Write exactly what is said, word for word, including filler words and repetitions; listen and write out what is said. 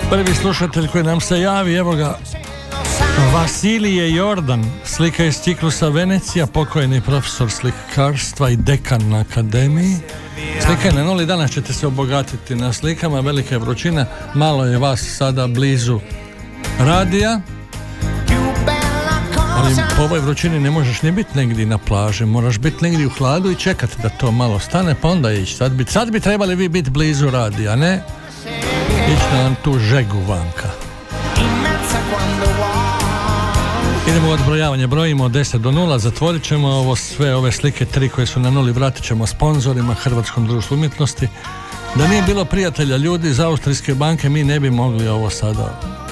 Prvi slušatelj koji nam se javi, evo ga, Vasilije Jordan, slika iz ciklusa Venecija, pokojni profesor slikarstva i dekan na akademiji. Slika je na nuli, danas ćete se obogatiti na slikama, velika je vrućina, malo je vas sada blizu radija, ali po ovoj vrućini ne možeš ni biti negdje na plaži, moraš biti negdje u hladu i čekati da to malo stane, pa onda ići. Sad bi, sad bi trebali vi biti blizu radija, a ne ići na nam tu žegu vanka. Idemo u odbrojavanje, brojimo od deset do nula, zatvorit ćemo ovo, sve ove slike, tri koje su na nuli, vratit ćemo sponzorima, Hrvatskom društvu umjetnosti. Da nije bilo prijatelja ljudi iz Austrijske banke, mi ne bi mogli ovo sada